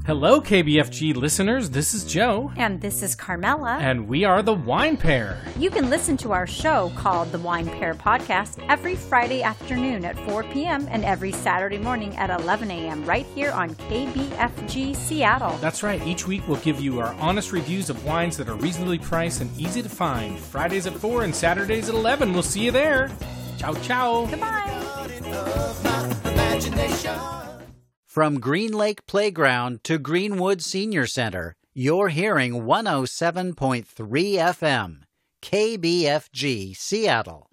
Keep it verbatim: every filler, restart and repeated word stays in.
Hello, K B F G listeners. This is Joe. And this is Carmela. And we are the Wine Pair. You can listen to our show called the Wine Pair Podcast every Friday afternoon at four p.m. and every Saturday morning at eleven a.m. right here on K B F G Seattle. That's right. Each week we'll give you our honest reviews of wines that are reasonably priced and easy to find. Fridays at four and Saturdays at eleven. We'll see you there. Ciao, ciao. Goodbye. From Green Lake Playground to Greenwood Senior Center, you're hearing one oh seven point three F M, K B F G, Seattle.